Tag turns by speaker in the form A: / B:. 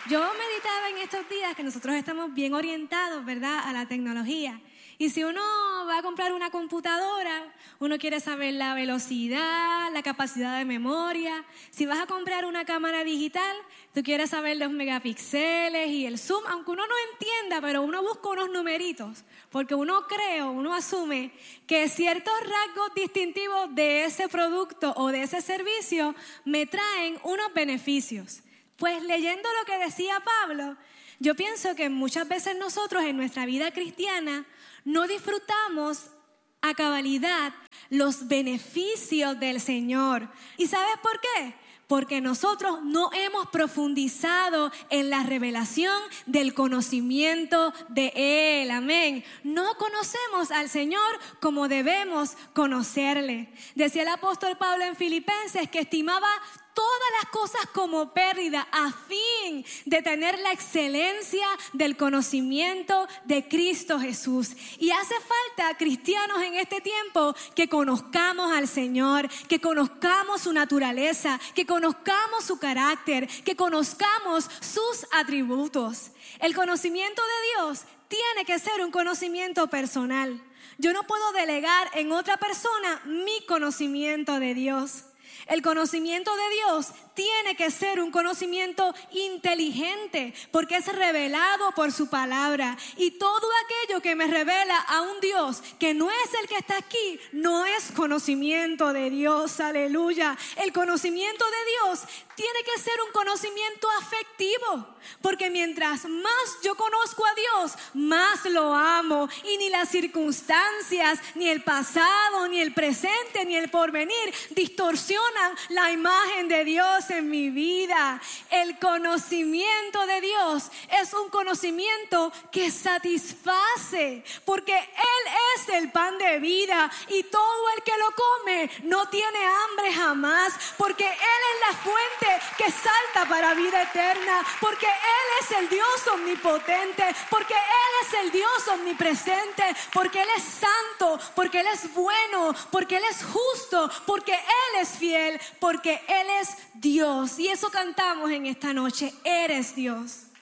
A: Yo meditaba en estos días que nosotros estamos bien orientados, ¿verdad?, a la tecnología. Y si uno va a comprar una computadora, uno quiere saber la velocidad, la capacidad de memoria. Si vas a comprar una cámara digital, tú quieres saber los megapíxeles y el zoom, aunque uno no entienda, pero uno busca unos numeritos, porque uno asume que ciertos rasgos distintivos de ese producto o de ese servicio me traen unos beneficios. Pues leyendo lo que decía Pablo, yo pienso que muchas veces nosotros en nuestra vida cristiana no disfrutamos a cabalidad los beneficios del Señor. ¿Y sabes por qué? Porque nosotros no hemos profundizado en la revelación del conocimiento de Él. Amén. No conocemos al Señor como debemos conocerle. Decía el apóstol Pablo en Filipenses que estimaba todas las cosas como pérdida a fin de tener la excelencia del conocimiento de Cristo Jesús. Y hace falta cristianos en este tiempo que conozcamos al Señor, que conozcamos su naturaleza, que conozcamos su carácter, que conozcamos sus atributos. El conocimiento de Dios tiene que ser un conocimiento personal. Yo no puedo delegar en otra persona mi conocimiento de Dios. El conocimiento de Dios tiene que ser un conocimiento inteligente porque es revelado por su palabra. Y todo aquello que me revela a un Dios que no es el que está aquí, no es conocimiento de Dios. Aleluya. El conocimiento de Dios tiene que ser un conocimiento afectivo, porque mientras más yo conozco a Dios, más lo amo. Y ni las circunstancias, ni el pasado, ni el presente, ni el porvenir distorsionan la imagen de Dios en mi vida. El conocimiento de Dios es un conocimiento que satisface, porque Él es el pan de vida y todo el que lo come no tiene hambre jamás, porque Él es la fuente que salta para vida eterna, porque Él es el Dios omnipotente, porque Él es el Dios omnipresente, porque Él es santo, porque Él es bueno, porque Él es justo, porque Él es fiel, porque Él es Dios. Y eso cantamos en esta noche: eres Dios.